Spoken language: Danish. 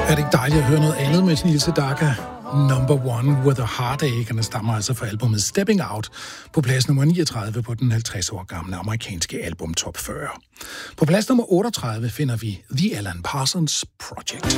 Er det ikke dejligt at høre noget andet med Nilse Daka? Number One with a Heartache, og den stammer altså fra albumet Stepping Out på plads nummer 39 på den 50 år gamle amerikanske album Top 40. På plads nummer 38 finder vi The Alan Parsons Project.